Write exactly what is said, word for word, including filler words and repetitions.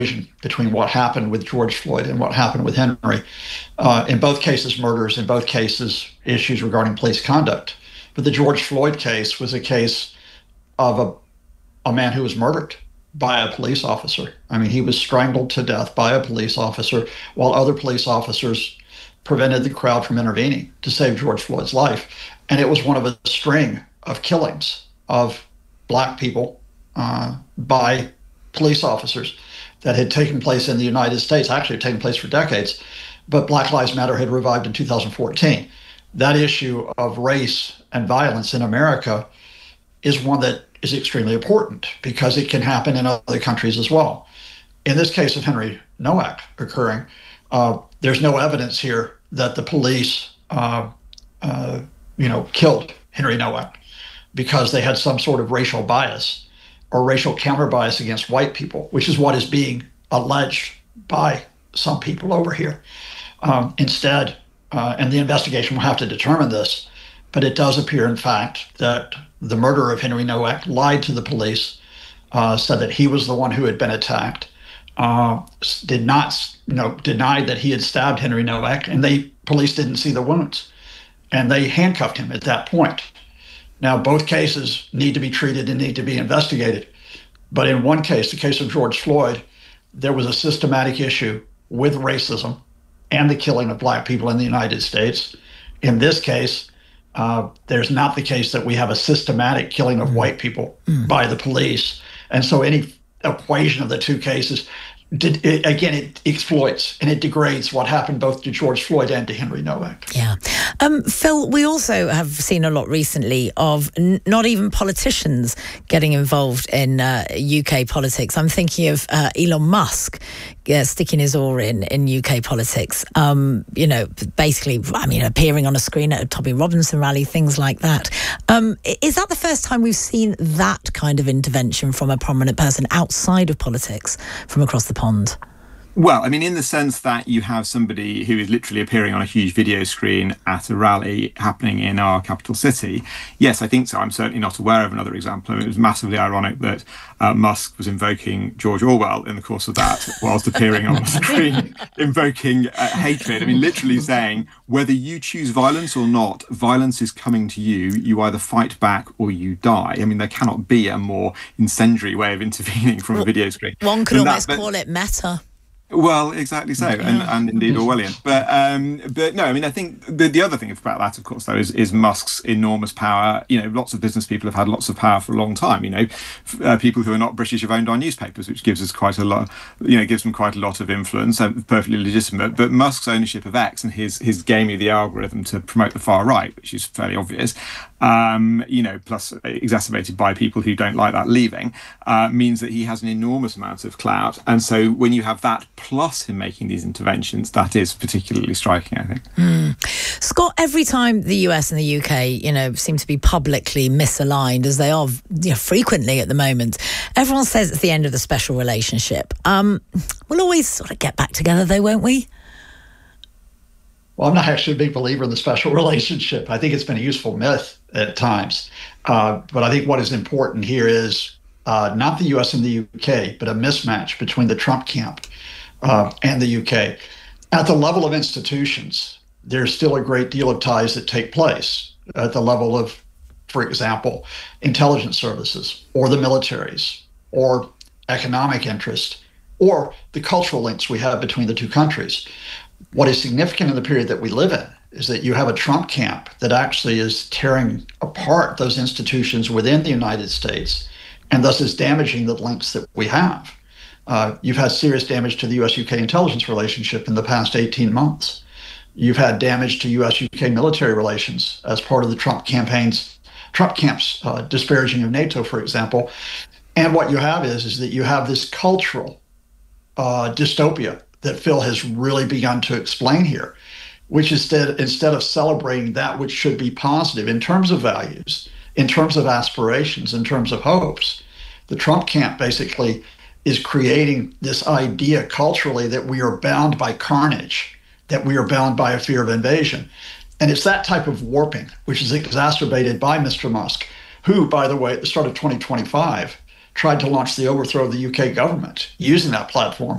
between what happened with George Floyd and what happened with Henry. Uh, in both cases, murders, in both cases, issues regarding police conduct. But the George Floyd case was a case of a, a man who was murdered by a police officer. I mean, he was strangled to death by a police officer while other police officers prevented the crowd from intervening to save George Floyd's life. And it was one of a string of killings of Black people uh, by police officers that had taken place in the United States, actually had taken place for decades, but Black Lives Matter had revived in two thousand fourteen. That issue of race and violence in America is one that is extremely important because it can happen in other countries as well. In this case of Henry Nowak occurring, uh, there's no evidence here that the police, uh, uh, you know, killed Henry Nowak because they had some sort of racial bias or racial counter bias against white people, which is what is being alleged by some people over here. Um, instead, uh, and the investigation will have to determine this, but it does appear, in fact, that the murderer of Henry Nowak lied to the police, uh, said that he was the one who had been attacked, uh, did not, you know, denied that he had stabbed Henry Nowak, and they police didn't see the wounds, and they handcuffed him at that point. Now, both cases need to be treated and need to be investigated, but in one case, the case of George Floyd, there was a systematic issue with racism and the killing of Black people in the United States. In this case, uh, there's not the case that we have a systematic killing of white people mm. by the police. And so any equation of the two cases, did, it, again, it exploits and it degrades what happened both to George Floyd and to Henry Nowak. Yeah. Um, Phil, we also have seen a lot recently of n- not even politicians getting involved in uh, U K politics. I'm thinking of uh, Elon Musk uh, sticking his oar in in U K politics. Um, you know, basically, I mean, appearing on a screen at a Tommy Robinson rally, things like that. Um, is that the first time we've seen that kind of intervention from a prominent person outside of politics from across the pond? Well, I mean, in the sense that you have somebody who is literally appearing on a huge video screen at a rally happening in our capital city, yes, I think so. I'm certainly not aware of another example. I mean, it was massively ironic that uh, Musk was invoking George Orwell in the course of that whilst appearing on the screen, invoking uh, hatred. I mean, literally saying, whether you choose violence or not, violence is coming to you. You either fight back or you die. I mean, there cannot be a more incendiary way of intervening from well, a video screen. One could almost that, but, call it meta. Well, exactly so, and, and indeed Orwellian. But um, but no, I mean, I think the, the other thing about that, of course, though, is, is Musk's enormous power. You know, lots of business people have had lots of power for a long time. You know, uh, people who are not British have owned our newspapers, which gives us quite a lot. You know, gives them quite a lot of influence, uh, perfectly legitimate. But Musk's ownership of X and his his gaming the algorithm to promote the far right, which is fairly obvious. Um, you know, plus exacerbated by people who don't like that leaving, uh, means that he has an enormous amount of clout. And so when you have that plus him making these interventions, that is particularly striking, I think. Mm. Scott, every time the U S and the U K, you know, seem to be publicly misaligned, as they are, you know, frequently at the moment, everyone says it's the end of the special relationship. Um, we'll always sort of get back together, though, won't we? Well, I'm not actually a big believer in the special relationship. I think it's been a useful myth at times. Uh, but I think what is important here is uh, not the U S and the U K, but a mismatch between the Trump camp uh, and the U K. At the level of institutions, there's still a great deal of ties that take place at the level of, for example, intelligence services or the militaries or economic interest or the cultural links we have between the two countries. What is significant in the period that we live in is that you have a Trump camp that actually is tearing apart those institutions within the United States and thus is damaging the links that we have. Uh, you've had serious damage to the U S U K intelligence relationship in the past eighteen months. You've had damage to U S U K military relations as part of the Trump campaign's, Trump camp's uh, disparaging of NATO, for example. And what you have is, is that you have this cultural uh, dystopia that Phil has really begun to explain here, which is that instead of celebrating that which should be positive in terms of values, in terms of aspirations, in terms of hopes, the Trump camp basically is creating this idea culturally that we are bound by carnage, that we are bound by a fear of invasion. And it's that type of warping, which is exacerbated by Mister Musk, who, by the way, at the start of twenty twenty-five, tried to launch the overthrow of the U K government using that platform.